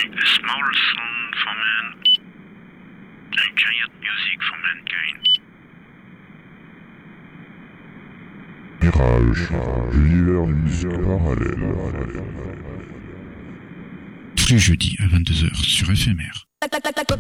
make the small sound for man and giant music for mankind. Mirage, l'univers du musique parallèle. Tous les jeudis à 22h sur FMR.